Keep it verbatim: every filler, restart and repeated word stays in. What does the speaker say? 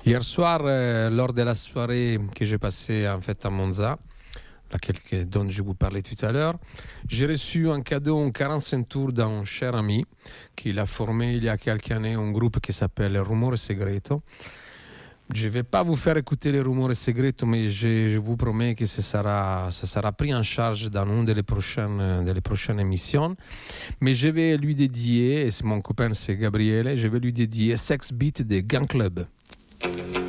Hier soir, euh, lors de la soirée que j'ai passée en fait à Monza, laquelle que- dont je vous parlais tout à l'heure, j'ai reçu un cadeau en quarante-cinq tours d'un cher ami qui a formé il y a quelques années un groupe qui s'appelle Rumore Segreto. Je ne vais pas vous faire écouter les Rumore Segreto, mais je, je vous promets que ce sera, ça sera pris en charge dans une des prochaines, des prochaines émissions. Mais je vais lui dédier, et c'est mon copain c'est Gabriele, je vais lui dédier Sex Beat de Gang Club.